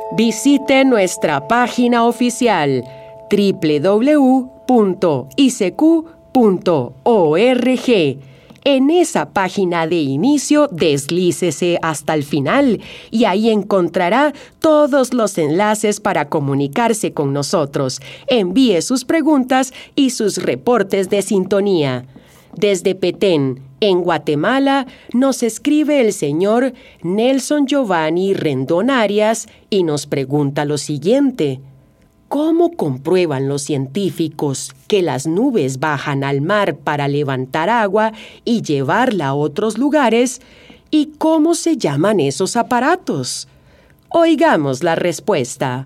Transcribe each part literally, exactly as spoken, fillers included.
Visite nuestra página oficial doble u doble u doble u punto i c q punto org. En esa página de inicio, deslícese hasta el final y ahí encontrará todos los enlaces para comunicarse con nosotros. Envíe sus preguntas y sus reportes de sintonía. Desde Petén, en Guatemala, nos escribe el señor Nelson Giovanni Rendón Arias y nos pregunta lo siguiente: ¿cómo comprueban los científicos que las nubes bajan al mar para levantar agua y llevarla a otros lugares? ¿Y cómo se llaman esos aparatos? Oigamos la respuesta.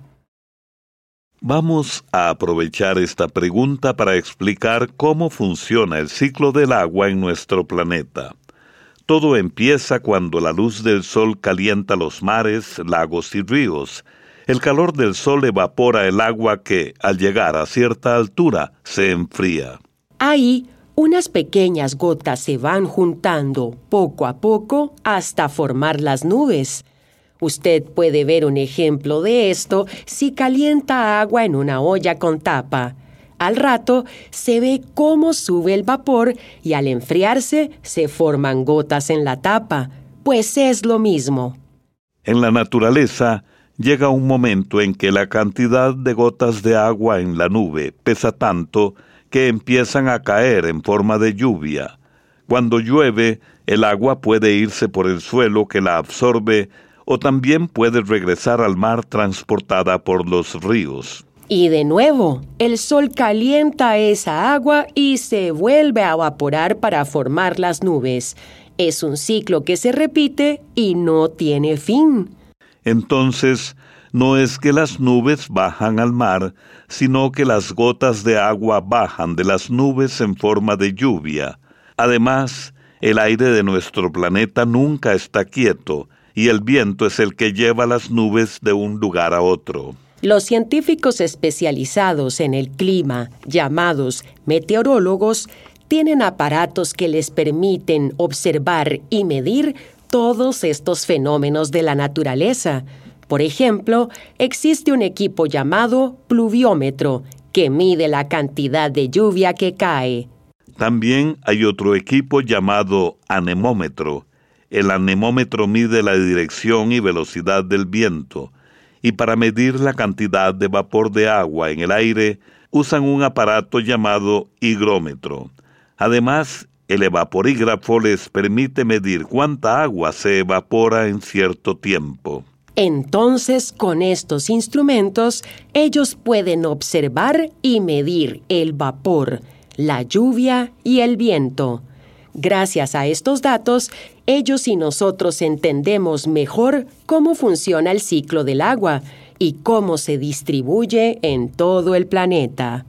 Vamos a aprovechar esta pregunta para explicar cómo funciona el ciclo del agua en nuestro planeta. Todo empieza cuando la luz del sol calienta los mares, lagos y ríos. El calor del sol evapora el agua que, al llegar a cierta altura, se enfría. Ahí, unas pequeñas gotas se van juntando poco a poco hasta formar las nubes. Usted puede ver un ejemplo de esto si calienta agua en una olla con tapa. Al rato se ve cómo sube el vapor y al enfriarse se forman gotas en la tapa, pues es lo mismo. En la naturaleza, llega un momento en que la cantidad de gotas de agua en la nube pesa tanto que empiezan a caer en forma de lluvia. Cuando llueve, el agua puede irse por el suelo que la absorbe o también puede regresar al mar transportada por los ríos. Y de nuevo, el sol calienta esa agua y se vuelve a evaporar para formar las nubes. Es un ciclo que se repite y no tiene fin. Entonces, no es que las nubes bajan al mar, sino que las gotas de agua bajan de las nubes en forma de lluvia. Además, el aire de nuestro planeta nunca está quieto, y el viento es el que lleva las nubes de un lugar a otro. Los científicos especializados en el clima, llamados meteorólogos, tienen aparatos que les permiten observar y medir todos estos fenómenos de la naturaleza. Por ejemplo, existe un equipo llamado pluviómetro, que mide la cantidad de lluvia que cae. También hay otro equipo llamado anemómetro. El anemómetro mide la dirección y velocidad del viento, y para medir la cantidad de vapor de agua en el aire, usan un aparato llamado higrómetro. Además, el evaporígrafo les permite medir cuánta agua se evapora en cierto tiempo. Entonces, con estos instrumentos, ellos pueden observar y medir el vapor, la lluvia y el viento. Gracias a estos datos, ellos y nosotros entendemos mejor cómo funciona el ciclo del agua y cómo se distribuye en todo el planeta.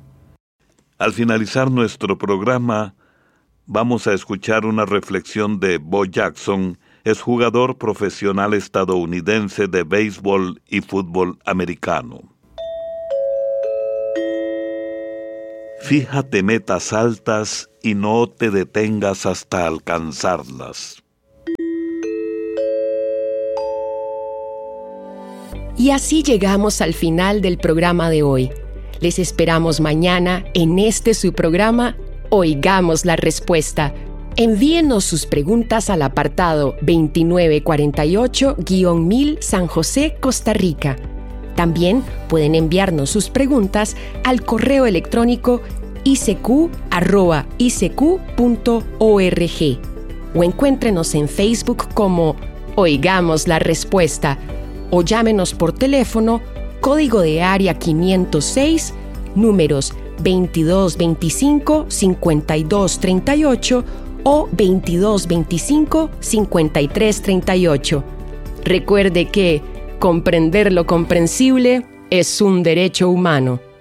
Al finalizar nuestro programa, vamos a escuchar una reflexión de Bo Jackson, exjugador profesional estadounidense de béisbol y fútbol americano. Fíjate metas altas y no te detengas hasta alcanzarlas. Y así llegamos al final del programa de hoy. Les esperamos mañana en este su programa Oigamos la Respuesta. Envíenos sus preguntas al apartado veintinueve cuarenta y ocho guión mil San José, Costa Rica. También pueden enviarnos sus preguntas al correo electrónico i c q arroba i c q punto org o encuéntrenos en Facebook como Oigamos la Respuesta o llámenos por teléfono, código de área quinientos seis, números veintidós veinticinco cincuenta y dos treinta y ocho o veintidós veinticinco cincuenta y tres treinta y ocho. Recuerde que comprender lo comprensible es un derecho humano.